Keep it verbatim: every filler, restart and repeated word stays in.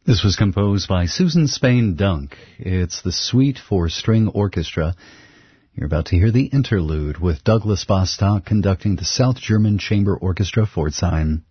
This was composed by Susan Spain Dunk. It's the Suite for String Orchestra. You're about to hear the interlude with Douglas Bostock conducting the South German Chamber Orchestra Pforzheim.